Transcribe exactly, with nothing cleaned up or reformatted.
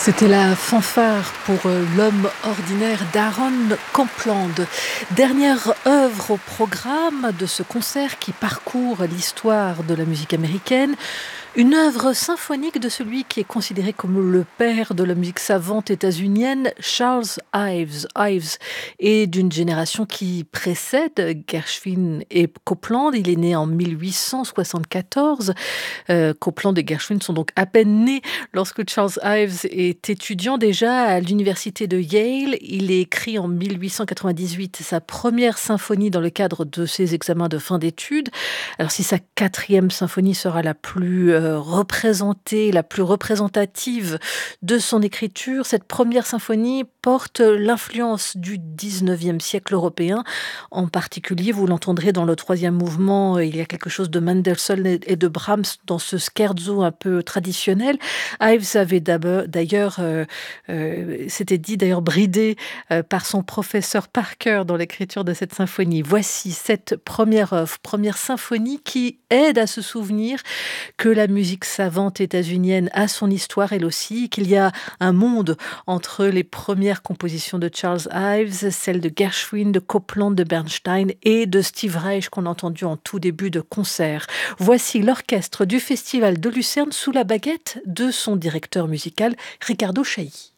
C'était la fanfare pour euh, l'homme ordinaire d'Aaron Copland. Dernière œuvre au programme de ce concert qui parcourt l'histoire de la musique américaine. Une œuvre symphonique de celui qui est considéré comme le père de la musique savante états-unienne, Charles Ives. Ives est d'une génération qui précède Gershwin et Copland. Il est né en mille huit cent soixante-quatorze. Euh, Copland et Gershwin sont donc à peine nés lorsque Charles Ives est étudiant déjà à l'université de Yale. Il a écrit en mille huit cent quatre-vingt-dix-huit sa première symphonie dans le cadre de ses examens de fin d'études. Alors si sa quatrième symphonie sera la plus euh, représentée, la plus représentative de son écriture, cette première symphonie porte l'influence du dix-neuvième siècle européen. En particulier, vous l'entendrez dans le troisième mouvement, il y a quelque chose de Mendelssohn et de Brahms dans ce scherzo un peu traditionnel. Ives avait d'ailleurs, euh, euh, s'était dit d'ailleurs bridé euh, par son professeur Parker dans l'écriture de cette symphonie. Voici cette première œuvre, première symphonie qui aide à se souvenir que la musique savante états-unienne a son histoire elle aussi, qu'il y a un monde entre les premières compositions de Charles Ives, celles de Gershwin, de Copland, de Bernstein et de Steve Reich qu'on a entendu en tout début de concert. Voici l'orchestre du Festival de Lucerne sous la baguette de son directeur musical Riccardo Chailly.